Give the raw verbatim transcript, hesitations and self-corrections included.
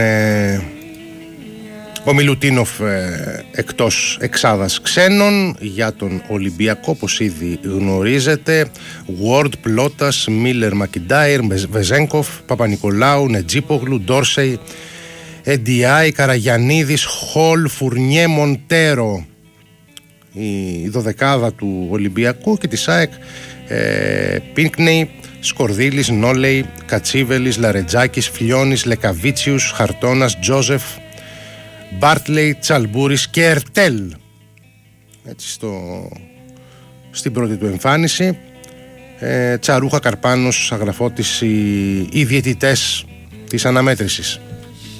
Ε, ο Μιλουτίνοφ ε, εκτός εξάδας ξένων. Για τον Ολυμπιακό, όπως ήδη γνωρίζετε, Ward, Πλότας, Μίλερ, Μακιντάιρ, Βεζένκοφ, Παπα-Νικολάου, Νετζίπογλου, Ντόρσεϊ, Εντιάι, Καραγιαννίδης, Χολ, Φουρνιέ, Μοντέρο. Η δωδεκάδα του Ολυμπιακού. Και της ΑΕΚ, ε, Πίνκνεϊ, Σκορδίλης, Νόλεϊ, Κατσίβελης, Λαρετζάκης, Φλιώνης, Λεκαβίτσιους, Χαρτώνας, Τζόζεφ, Μπάρτλεϊ, Τσαλμπούρης και Ερτέλ. Έτσι στο, στην πρώτη του εμφάνιση. ε, Τσαρούχα, Καρπάνος, Αγραφώτης, οι, οι διαιτητές της αναμέτρησης.